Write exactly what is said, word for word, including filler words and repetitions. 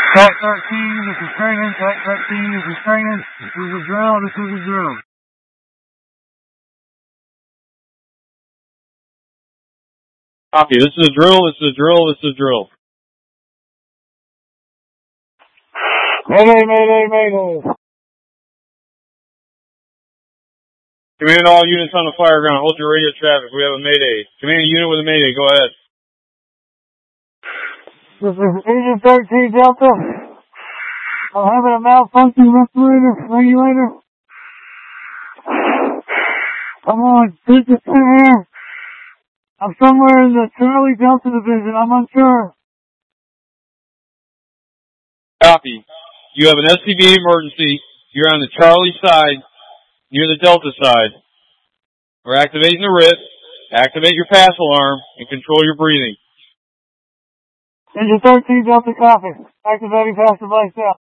Track thirteen, this is training. Track thirteen, this is training. This is a drill. This is a drill. Copy. This is a drill. This is a drill. This is a drill. Mayday, mayday, mayday. Command all units on the fire ground. Hold your radio traffic. We have a mayday. Command unit with a mayday. Go ahead. This is Agent thirteen Delta. I'm having a malfunction respirator, regulator. Come on, take the here. I'm somewhere in the Charlie Delta division. I'm unsure. Copy. You have an S C V emergency. You're on the Charlie side, near the Delta side. We're activating the R I T. Activate your pass alarm and control your breathing. Agent thirteen Delta copy. Activating pass device out.